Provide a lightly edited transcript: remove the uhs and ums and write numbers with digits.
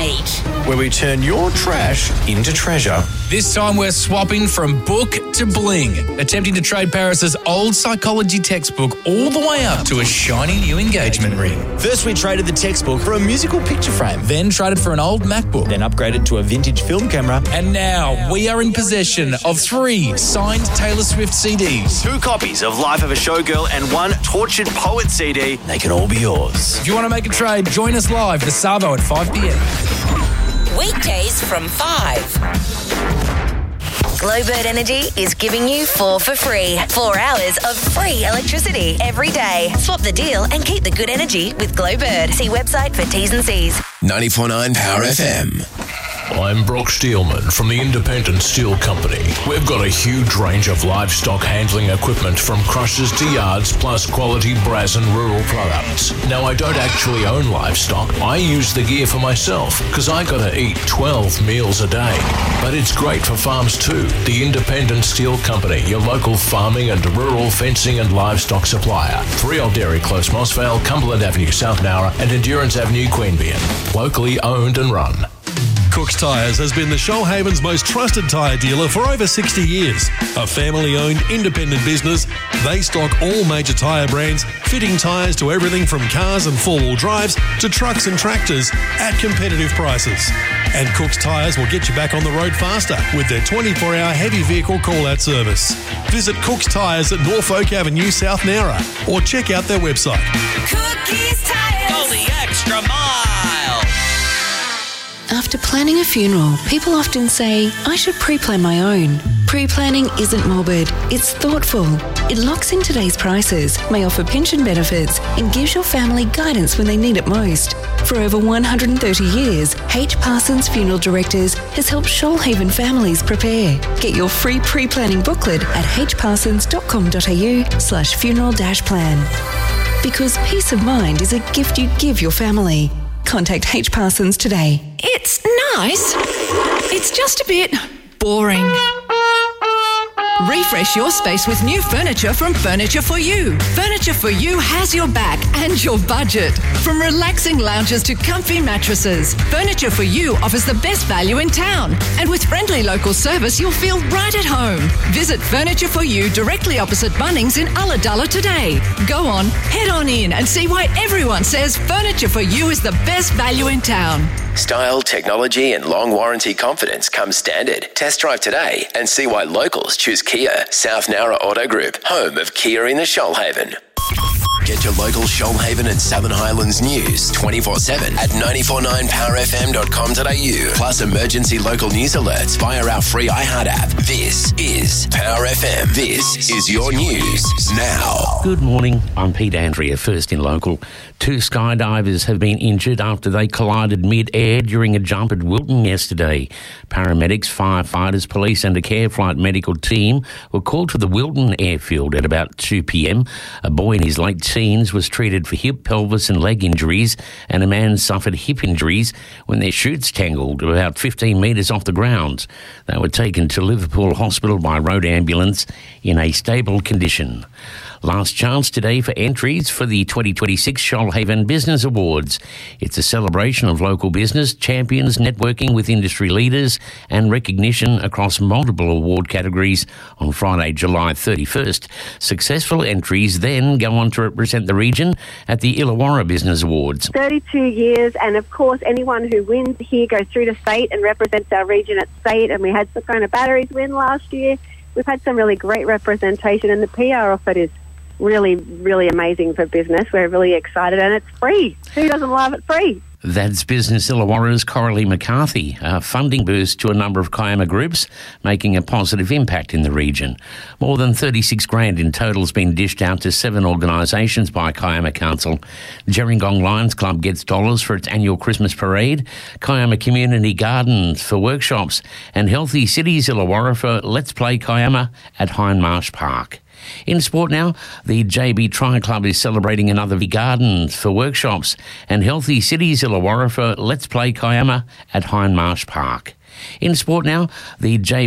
H. where we turn your trash into treasure. This time we're swapping from book to bling, attempting to trade Paris's old psychology textbook all the way up to a shiny new engagement ring. First, we traded the textbook for a musical picture frame. Then traded for an old MacBook. Then upgraded to a vintage film camera. And now we are in possession of 3 signed Taylor Swift CDs. 2 copies of Life of a Showgirl and 1 Tortured Poet CD. They can all be yours. If you want to make a trade, join us live for Savo at 5 p.m. Weekdays from 5. Glowbird Energy is giving you 4 for free. 4 hours of free electricity every day. Swap the deal and keep the good energy with Glowbird. See website for T's and C's. 94.9 Power FM. I'm Brock Steelman from the Independent Steel Company. We've got a huge range of livestock handling equipment from crushers to yards, plus quality brass and rural products. Now, I don't actually own livestock. I use the gear for myself because I gotta eat 12 meals a day. But it's great for farms too. The Independent Steel Company, your local farming and rural fencing and livestock supplier. 3 Old Dairy Close, Mossvale, Cumberland Avenue, South Nowra, and Endurance Avenue, Queanbeyan. Locally owned and run. Cook's Tyres has been the Shoalhaven's most trusted tyre dealer for over 60 years. A family-owned, independent business, they stock all major tyre brands, fitting tyres to everything from cars and four-wheel drives to trucks and tractors at competitive prices. And Cook's Tyres will get you back on the road faster with their 24-hour heavy vehicle call-out service. Visit Cook's Tyres at Norfolk Avenue, South Nowra, or check out their website. Cookies Tyres. Go the extra mile. After planning a funeral, people often say, I should pre-plan my own. Pre-planning isn't morbid, it's thoughtful. It locks in today's prices, may offer pension benefits, and gives your family guidance when they need it most. For over 130 years, H. Parsons Funeral Directors has helped Shoalhaven families prepare. Get your free pre-planning booklet at hparsons.com.au/funeral-plan. Because peace of mind is a gift you give your family. Contact H. Parsons today. It's nice. It's just a bit boring. Refresh your space with new furniture from Furniture For You. Furniture For You has your back and your budget. From relaxing lounges to comfy mattresses, Furniture For You offers the best value in town. And with friendly local service, you'll feel right at home. Visit Furniture For You directly opposite Bunnings in Ulladulla today. Go on, head on in and see why everyone says Furniture For You is the best value in town. Style, technology and long warranty confidence comes standard. Test drive today and see why locals choose Kia. South Nowra Auto Group, home of Kia in the Shoalhaven. Get your local Shoalhaven and Southern Highlands news 24/7 at 949powerfm.com.au. Plus emergency local news alerts via our free iHeart app. This is Power FM. This is your news now. Good morning. I'm Pete Andrea, first in local. 2 skydivers have been injured after they collided mid-air during a jump at Wilton yesterday. Paramedics, firefighters, police and a care flight medical team were called to the Wilton airfield at about 2 p.m. A boy in his late teens was treated for hip, pelvis and leg injuries, and a man suffered hip injuries when their chutes tangled about 15 metres off the ground. They were taken to Liverpool Hospital by road ambulance in a stable condition. Last chance today for entries for the 2026 Shoalhaven Business Awards. It's a celebration of local business, champions, networking with industry leaders and recognition across multiple award categories on Friday, July 31st. Successful entries then go on to represent the region at the Illawarra Business Awards. 32 years, and of course anyone who wins here goes through to state and represents our region at state, and we had Sakona Batteries win last year. We've had some really great representation, and the PR of it is really, really amazing for business. We're really excited, and it's free. Who doesn't love it free? That's Business Illawarra's Coralie McCarthy. A funding boost to a number of Kiama groups, making a positive impact in the region. More than 36 grand in total has been dished out to 7 organisations by Kiama Council. Gerringong Lions Club gets dollars for its annual Christmas parade, Kiama Community Gardens for workshops, and Healthy Cities Illawarra for Let's Play Kiama at Hindmarsh Park. In sport now, the JB Tri Club is celebrating another Gardens for workshops, and Healthy Cities Illawarra for Let's Play Kiama at Hindmarsh Park. In sport now, the JB